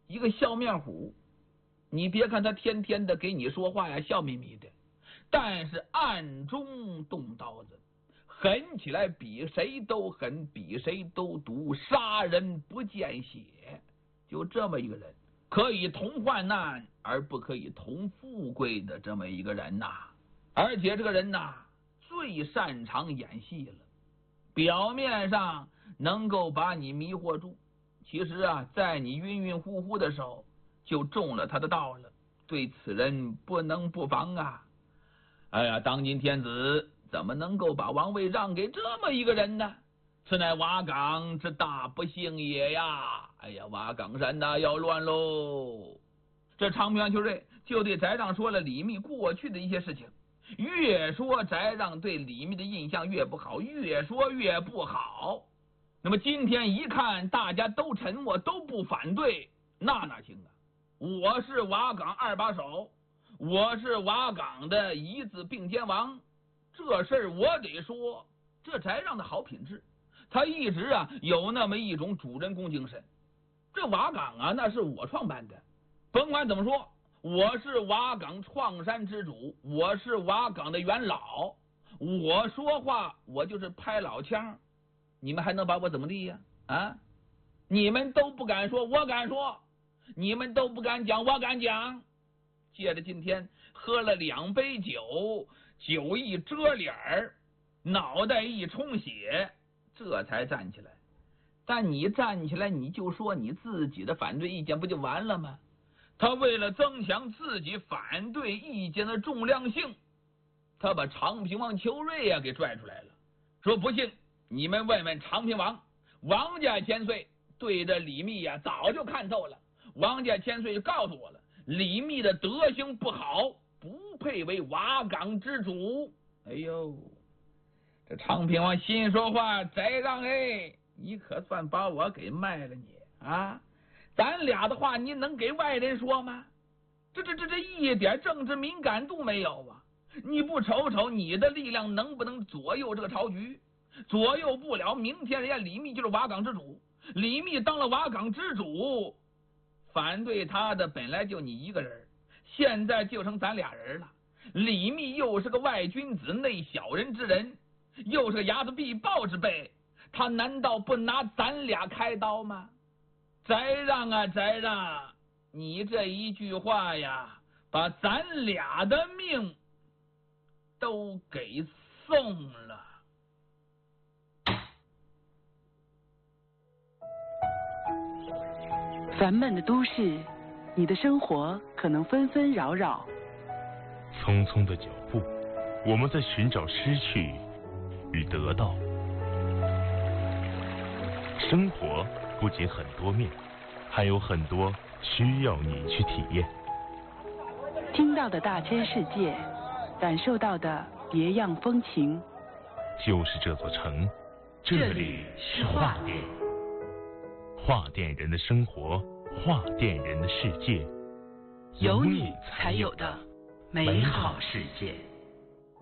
一个笑面虎。你别看他天天的给你说话呀，笑眯眯的，但是暗中动刀子，狠起来比谁都狠，比谁都毒，杀人不见血。就这么一个人，可以同患难而不可以同富贵的这么一个人呐。而且这个人呐，最擅长演戏了，表面上能够把你迷惑住，其实啊，在你晕晕乎乎的时候就中了他的道了。对此人不能不防啊！哎呀，当今天子怎么能够把王位让给这么一个人呢？此乃瓦岗之大不幸也呀！哎呀，瓦岗山呐要乱喽！这长平王邱瑞就对翟让说了李密过去的一些事情，越说翟让对李密的印象越不好，越说越不好。那么今天一看大家都沉默，都不反对，那哪行啊？我是瓦岗二把手，我是瓦岗的一字并肩王，这事儿我得说。这翟让的好品质，他一直啊有那么一种主人公精神。这瓦岗啊，那是我创办的，甭管怎么说，我是瓦岗创山之主，我是瓦岗的元老，我说话我就是拍老腔，你们还能把我怎么地呀？啊，你们都不敢说，我敢说。你们都不敢讲，我敢讲。借着今天喝了2杯酒，酒一遮脸儿，脑袋一充血，这才站起来。但你站起来，你就说你自己的反对意见，不就完了吗？他为了增强自己反对意见的重量性，他把长平王邱瑞给拽出来了，说不信你们问问长平王，王家千岁对着李密早就看透了。王家千岁就告诉我了，李密的德行不好，不配为瓦岗之主。哎呦，这长平王心说话，翟让你可算把我给卖了你啊！咱俩的话你能给外人说吗？这一点政治敏感度没有啊！你不瞅瞅你的力量能不能左右这个朝局？左右不了，明天人家李密就是瓦岗之主，李密当了瓦岗之主，反对他的本来就你一个人，现在就成咱俩人了。李密又是个外君子内小人之人，又是个睚眦必报之辈，他难道不拿咱俩开刀吗？翟让啊翟让，你这一句话呀，把咱俩的命都给送了。 烦闷的都市，你的生活可能纷纷扰扰。 匆匆的脚步，我们在寻找失去与得到。生活不仅很多面，还有很多需要你去体验。 听到的大千世界，感受到的别样风情。 就是这座城，这里是画店。画店人的生活，画店人的世界， 有你才有的美好世界。